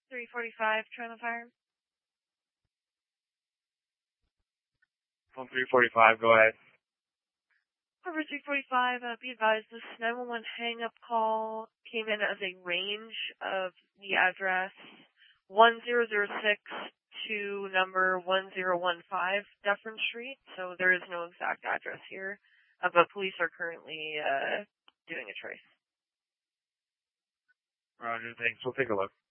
345, Trailer Fire. Phone 345, go ahead. Over 345, be advised this 911 hang-up call came in as a range of the address 1006 to number 1015 Dufferin Street, so there is no exact address here, but police are currently doing a trace. Roger, thanks. We'll take a look.